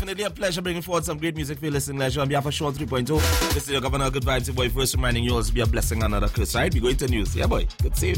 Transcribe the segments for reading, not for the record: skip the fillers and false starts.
definitely a pleasure bringing forward some great music for you listening leisure. On behalf of Sean 3.0, this is your Governor Good Vibes, your boy. First reminding you also be a blessing and another curse, right? We go into news. Yeah, boy. Good to see you.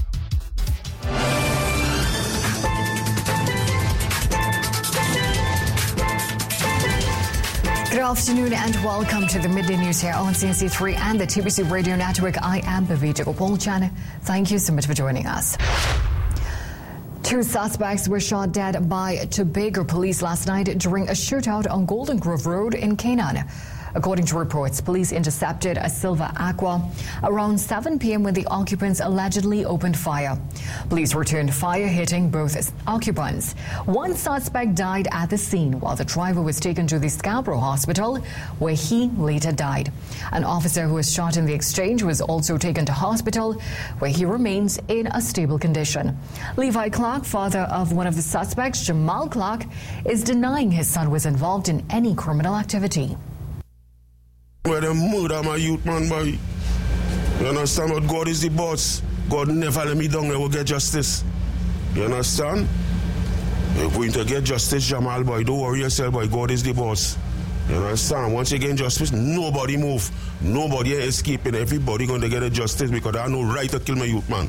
Good afternoon and welcome to the Midday News here on CNC3 and the TBC Radio Network. I am Bhavita Gopalchan. Thank you so much for joining us. 2 suspects were shot dead by Tobago police last night during a shootout on Golden Grove Road in Canaan. According to reports, police intercepted a Silver Aqua around 7 p.m. when the occupants allegedly opened fire. Police returned fire, hitting both occupants. 1 suspect died at the scene, while the driver was taken to the Scarborough Hospital, where he later died. An officer who was shot in the exchange was also taken to hospital, where he remains in a stable condition. Levi Clark, father of one of the suspects, Jamal Clark, is denying his son was involved in any criminal activity. Where they murder my youth, man, boy. You understand? But God is the boss. God never let me down. I will get justice. You understand? You're going to get justice, Jamal, boy. Don't worry yourself, boy. God is the boss. You understand? Once you get justice, nobody move. Nobody escaping. Everybody going to get a justice because I have no right to kill my youth, man.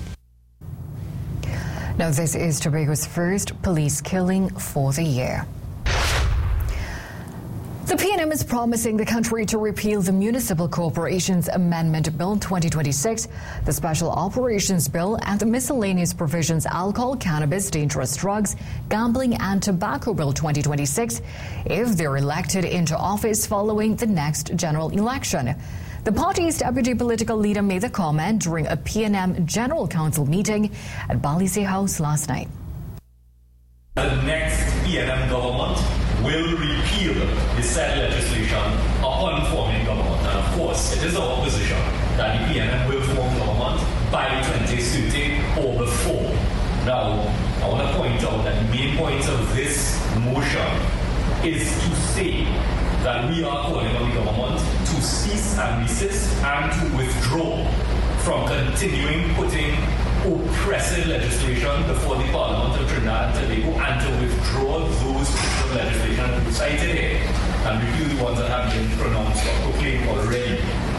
Now, this is Tobago's first police killing for the year. The PNM is promising the country to repeal the Municipal Corporations Amendment Bill 2026, the Special Operations Bill, and the Miscellaneous Provisions Alcohol, Cannabis, Dangerous Drugs, Gambling and Tobacco Bill 2026 if they're elected into office following the next general election. The party's deputy political leader made the comment during a PNM General Council meeting at Balize House last night. The next PNM government will repeal the said legislation upon forming government. And of course, it is our position that the PNM will form government by 2030 or before. Now, I want to point out that the main point of this motion is to say that we are calling on the government to cease and resist and to withdraw from continuing putting oppressive legislation before the Parliament of Trinidad and Tobago and to withdraw those pieces of legislation that we cited here and repeal the ones that have been pronounced or proclaimed already.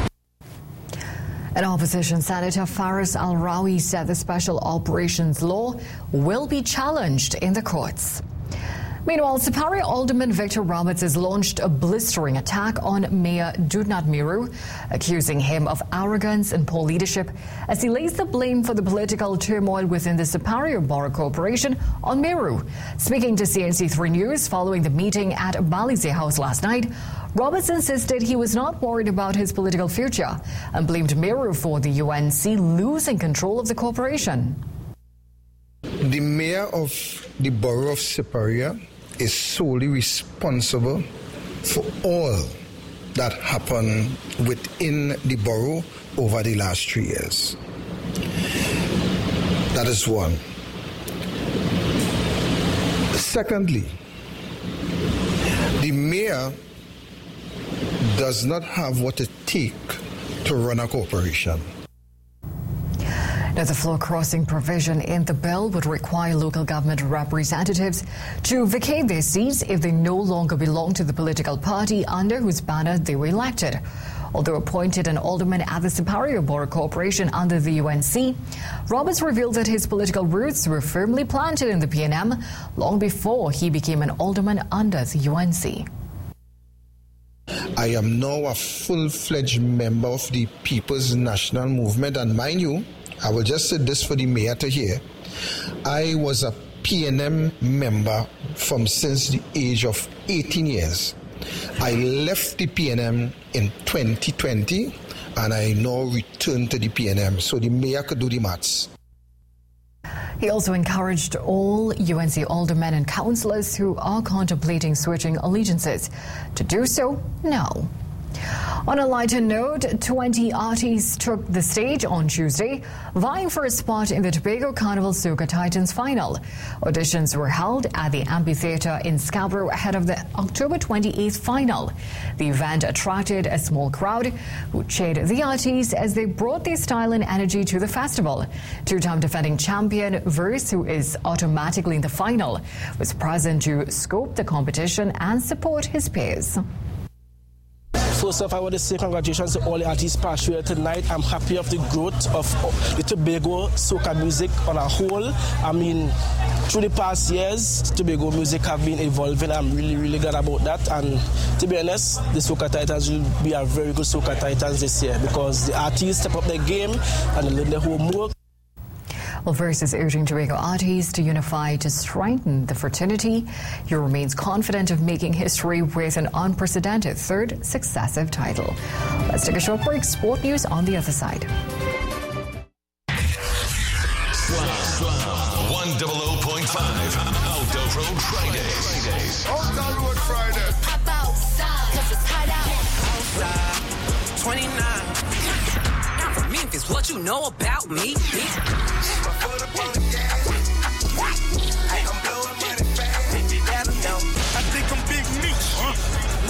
An opposition Senator Faris Al-Rawi said the Special Operations Law will be challenged in the courts. Meanwhile, Superior Alderman Victor Roberts has launched a blistering attack on Mayor Dudnat Meru, accusing him of arrogance and poor leadership as he lays the blame for the political turmoil within the Superior Borough Corporation on Meru. Speaking to CNC3 News following the meeting at Balize House last night, Roberts insisted he was not worried about his political future and blamed Meru for the UNC losing control of the corporation. The mayor of the borough of Superior is solely responsible for all that happened within the borough over the last 3 years. That is one. Secondly, the mayor does not have what it takes to run a corporation. Now, the floor crossing provision in the bill would require local government representatives to vacate their seats if they no longer belong to the political party under whose banner they were elected. Although appointed an alderman at the Superior Borough Corporation under the UNC, Roberts revealed that his political roots were firmly planted in the PNM long before he became an alderman under the UNC. I am now a full-fledged member of the People's National Movement, and mind you, I will just say this for the mayor to hear. I was a PNM member from since the age of 18 years. I left the PNM in 2020 and I now return to the PNM, so the mayor could do the maths. He also encouraged all UNC aldermen and councillors who are contemplating switching allegiances to do so now. On a lighter note, 20 artists took the stage on Tuesday, vying for a spot in the Tobago Carnival Soca Titans final. Auditions were held at the amphitheatre in Scarborough ahead of the October 28th final. The event attracted a small crowd who cheered the artists as they brought their style and energy to the festival. Two-time defending champion Verse, who is automatically in the final, was present to scope the competition and support his peers. First off, I want to say congratulations to all the artists participating tonight. I'm happy of the growth of the Tobago soca music on a whole. I mean, through the past years, Tobago music have been evolving. I'm really glad about that. And to be honest, the Soca Titans will be a very good Soca Titans this year because the artists step up their game and learn their homework. Well, Verse is urging Tobago artists to unify to strengthen the fraternity. He remains confident of making history with an unprecedented third successive title. Let's take a short break. Sport news on the other side. 100.5 Outdoor Road Fridays. Outdoor Road Friday. Pop outside, 'cause it's hot out. Outside, 29. Not for Memphis, what you know about me, bitch?